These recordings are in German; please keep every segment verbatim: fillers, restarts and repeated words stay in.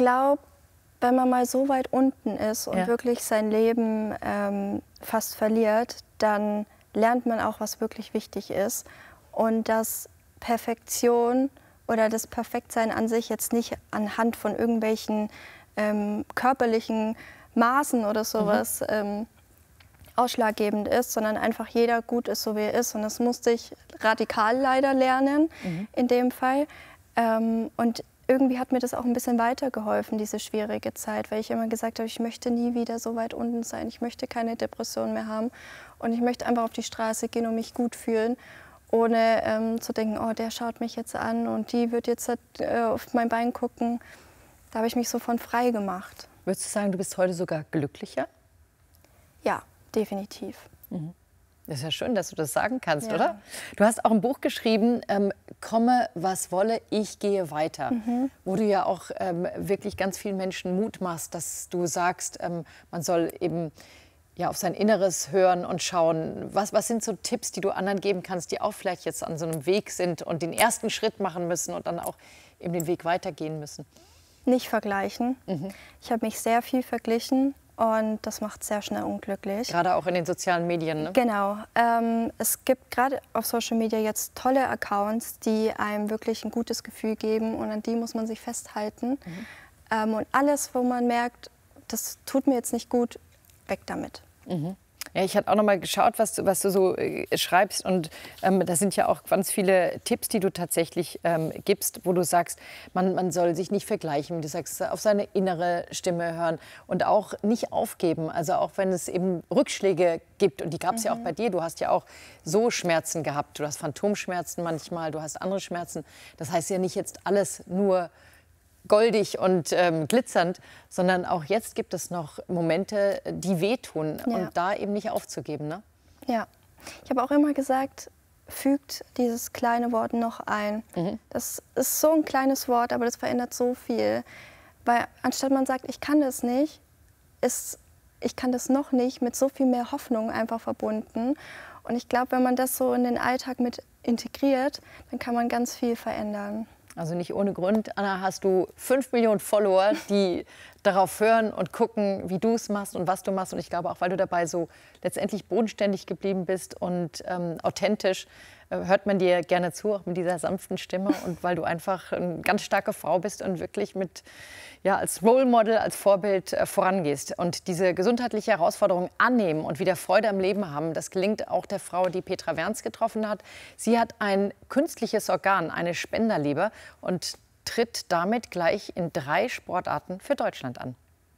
glaube, wenn man mal so weit unten ist und Ja. wirklich sein Leben ähm, fast verliert, dann lernt man auch, was wirklich wichtig ist. Und dass Perfektion oder das Perfektsein an sich jetzt nicht anhand von irgendwelchen ähm, körperlichen Maßen oder sowas mhm. ähm, ausschlaggebend ist, sondern einfach jeder gut ist, so wie er ist. Und das musste ich radikal leider lernen, mhm. in dem Fall. Ähm, und irgendwie hat mir das auch ein bisschen weitergeholfen, diese schwierige Zeit, weil ich immer gesagt habe, ich möchte nie wieder so weit unten sein. Ich möchte keine Depression mehr haben. Und ich möchte einfach auf die Straße gehen und mich gut fühlen, ohne ähm, zu denken, oh, der schaut mich jetzt an und die wird jetzt äh, auf mein Bein gucken. Da habe ich mich so von frei gemacht. Würdest du sagen, du bist heute sogar glücklicher? Ja, definitiv. Mhm. Das ist ja schön, dass du das sagen kannst, ja. oder? Du hast auch ein Buch geschrieben, ähm, Komme, was wolle, ich gehe weiter. Mhm. Wo du ja auch ähm, wirklich ganz vielen Menschen Mut machst, dass du sagst, ähm, man soll eben ja, auf sein Inneres hören und schauen. Was, was sind so Tipps, die du anderen geben kannst, die auch vielleicht jetzt an so einem Weg sind und den ersten Schritt machen müssen und dann auch eben den Weg weitergehen müssen? Nicht vergleichen. Mhm. Ich habe mich sehr viel verglichen. Und das macht sehr schnell unglücklich. Gerade auch in den sozialen Medien, ne? Genau. Ähm, es gibt gerade auf Social Media jetzt tolle Accounts, die einem wirklich ein gutes Gefühl geben. Und an die muss man sich festhalten. Mhm. Ähm, und alles, wo man merkt, das tut mir jetzt nicht gut, weg damit. Mhm. Ja, ich hatte auch noch mal geschaut, was du, was du so äh, schreibst. Und ähm, da sind ja auch ganz viele Tipps, die du tatsächlich ähm, gibst, wo du sagst, man, man soll sich nicht vergleichen. Du sagst, auf seine innere Stimme hören und auch nicht aufgeben. Also auch wenn es eben Rückschläge gibt. Und die gab es mhm. ja auch bei dir. Du hast ja auch so Schmerzen gehabt. Du hast Phantomschmerzen manchmal, du hast andere Schmerzen. Das heißt ja nicht jetzt alles nur goldig und ähm, glitzernd, sondern auch jetzt gibt es noch Momente, die wehtun ja. und da eben nicht aufzugeben, ne? Ja, ich habe auch immer gesagt, fügt dieses kleine Wort noch ein. Mhm. Das ist so ein kleines Wort, aber das verändert so viel. Weil anstatt man sagt, ich kann das nicht, ist ich kann das noch nicht mit so viel mehr Hoffnung einfach verbunden. Und ich glaube, wenn man das so in den Alltag mit integriert, dann kann man ganz viel verändern. Also nicht ohne Grund, Anna, hast du fünf Millionen Follower, die darauf hören und gucken, wie du es machst und was du machst. Und ich glaube auch, weil du dabei so letztendlich bodenständig geblieben bist und ähm, authentisch, äh, hört man dir gerne zu, auch mit dieser sanften Stimme. Und weil du einfach eine ganz starke Frau bist und wirklich mit, ja, als Role Model, als Vorbild äh, vorangehst. Und diese gesundheitliche Herausforderung annehmen und wieder Freude am Leben haben, das gelingt auch der Frau, die Petra Werns getroffen hat. Sie hat ein künstliches Organ, eine Spenderleber, und tritt damit gleich in drei Sportarten für Deutschland an.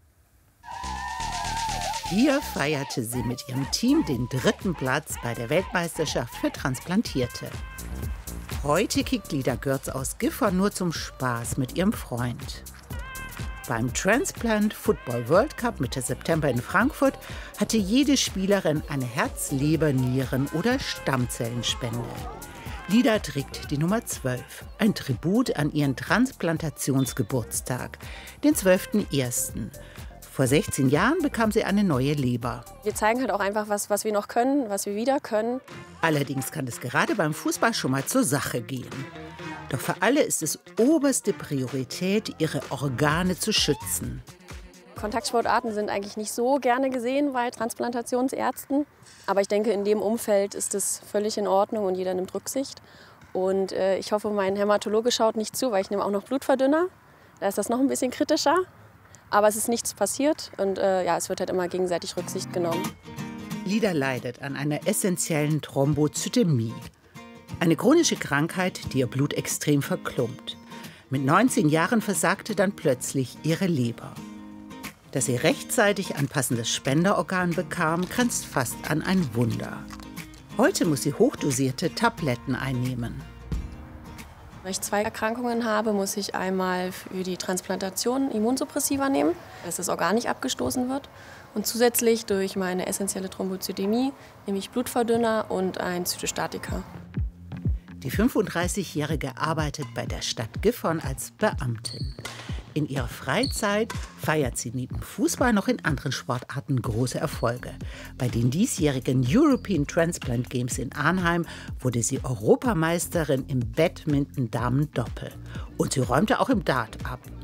Hier feierte sie mit ihrem Team den dritten Platz bei der Weltmeisterschaft für Transplantierte. Heute kickt Lida Görz aus Gifhorn nur zum Spaß mit ihrem Freund. Beim Transplant Football World Cup Mitte September in Frankfurt hatte jede Spielerin eine Herz-, Leber-, Nieren- oder Stammzellenspende. Lida trägt die Nummer zwölf, ein Tribut an ihren Transplantationsgeburtstag, den zwölften ersten Vor sechzehn Jahren bekam sie eine neue Leber. Wir zeigen halt auch einfach, was, was wir noch können, was wir wieder können. Allerdings kann es gerade beim Fußball schon mal zur Sache gehen. Doch für alle ist es oberste Priorität, ihre Organe zu schützen. Kontaktsportarten sind eigentlich nicht so gerne gesehen bei Transplantationsärzten. Aber ich denke, in dem Umfeld ist es völlig in Ordnung und jeder nimmt Rücksicht. Und äh, ich hoffe, mein Hämatologe schaut nicht zu, weil ich nehme auch noch Blutverdünner. Da ist das noch ein bisschen kritischer. Aber es ist nichts passiert und äh, ja, es wird halt immer gegenseitig Rücksicht genommen. Lida leidet an einer essentiellen Thrombozytämie. Eine chronische Krankheit, die ihr Blut extrem verklumpt. Mit neunzehn Jahren versagte dann plötzlich ihre Leber. Dass sie rechtzeitig ein passendes Spenderorgan bekam, grenzt fast an ein Wunder. Heute muss sie hochdosierte Tabletten einnehmen. Weil ich zwei Erkrankungen habe, muss ich einmal für die Transplantation Immunsuppressiva nehmen, dass das Organ nicht abgestoßen wird. Und zusätzlich durch meine essentielle Thrombozytämie nehme ich Blutverdünner und ein Zytostatika. Die fünfunddreißigjährige arbeitet bei der Stadt Gifhorn als Beamtin. In ihrer Freizeit feiert sie neben Fußball noch in anderen Sportarten große Erfolge. Bei den diesjährigen European Transplant Games in Arnheim wurde sie Europameisterin im Badminton-Damen-Doppel. Und sie räumte auch im Dart ab.